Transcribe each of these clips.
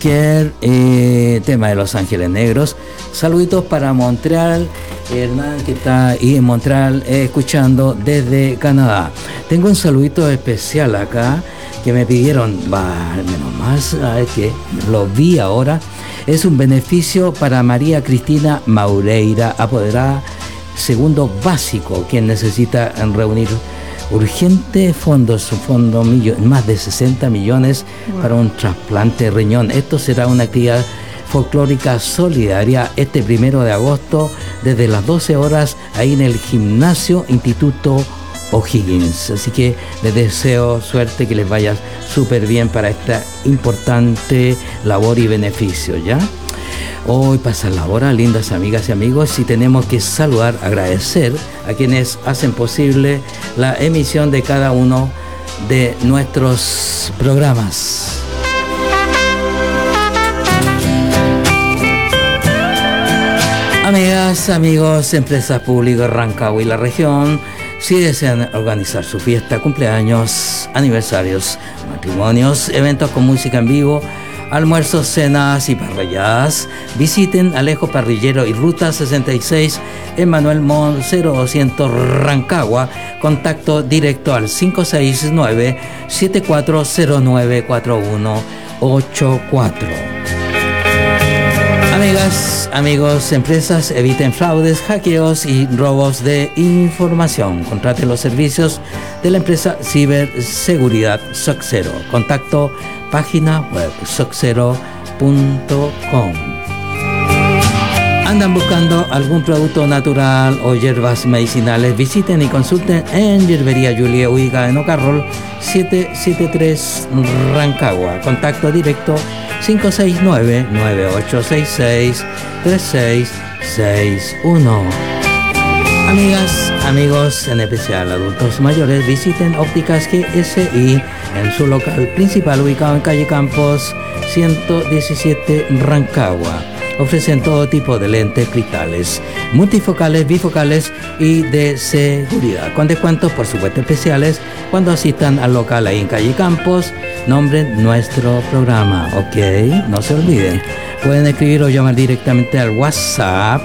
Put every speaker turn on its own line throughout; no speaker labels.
Tema de Los Ángeles Negros. Saluditos para Montreal, Hernán, que está ahí en Montreal escuchando desde Canadá. Tengo un saludito especial acá que me pidieron, menos mal que lo vi ahora. Es un beneficio para María Cristina Maureira, apoderada segundo básico, quien necesita reunir urgente fondos, más de 60 millones para un trasplante de riñón. Esto será una actividad folclórica solidaria este 1 de agosto desde las 12 horas ahí en el gimnasio Instituto O'Higgins. Así que les deseo suerte, que les vaya súper bien para esta importante labor y beneficio, ¿ya? Hoy pasa la hora, lindas amigas y amigos, y tenemos que saludar, agradecer a quienes hacen posible la emisión de cada uno de nuestros programas. Amigas, amigos, empresas públicas Rancagua y la región, si desean organizar su fiesta, cumpleaños, aniversarios, matrimonios, eventos con música en vivo, almuerzos, cenas y parrilladas, visiten Alejo Parrillero y Ruta 66 en Manuel Montt 0200 Rancagua. Contacto directo al 569-7409-4184. Amigas, amigos, empresas, eviten fraudes, hackeos y robos de información. Contraten los servicios de la empresa Ciberseguridad SOC0. Contacto página web soc0.com. ¿Andan buscando algún producto natural o hierbas medicinales? Visiten y consulten en Hierbería Julia, ubicada en Ocarrol 773 Rancagua. Contacto directo 569-9866-3661. Amigas, amigos, en especial adultos mayores, visiten Ópticas GSI en su local principal ubicado en calle Campos 117 Rancagua. Ofrecen todo tipo de lentes cristales, multifocales, bifocales y de seguridad, con descuentos por supuesto especiales cuando asistan al local ahí en calle Campos. Nombren nuestro programa, ¿ok? No se olviden. Pueden escribir o llamar directamente al WhatsApp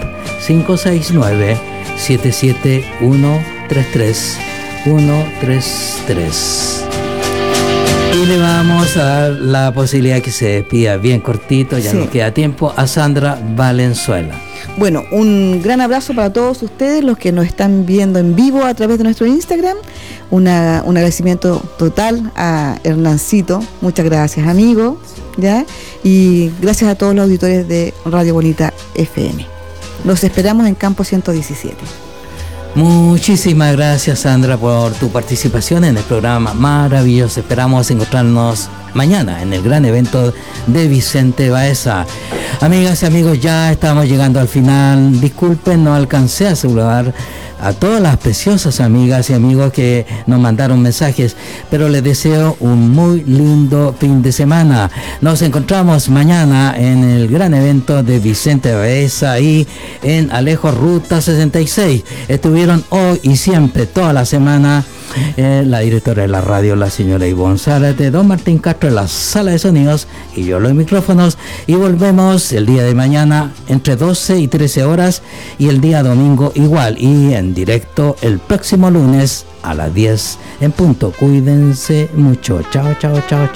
569-771-33133. Y le vamos a dar la posibilidad que se despida bien cortito, ya nos queda tiempo, a Sandra Valenzuela.
Bueno, un gran abrazo para todos ustedes, los que nos están viendo en vivo a través de nuestro Instagram. Un agradecimiento total a Hernancito. Muchas gracias, amigo. ¿Ya? Y gracias a todos los auditores de Radio Bonita FM. Los esperamos en Campo 117.
Muchísimas gracias, Sandra, por tu participación en el programa maravilloso. Esperamos encontrarnos mañana en el gran evento de Vicente Baeza. Amigas y amigos, ya estamos llegando al final. Disculpen, no alcancé a saludar a todas las preciosas amigas y amigos que nos mandaron mensajes, pero les deseo un muy lindo fin de semana. Nos encontramos mañana en el gran evento de Vicente Baeza y en Alejo Ruta 66. Estuvieron hoy y siempre, toda la semana, la directora de la radio, la señora Ivonne Zárate, don Martín Castro en la sala de sonidos y yo los micrófonos, y volvemos el día de mañana entre 12 y 13 horas y el día domingo igual, y en directo el próximo lunes a las 10 en punto. Cuídense mucho. Chao, chao, chao, chao.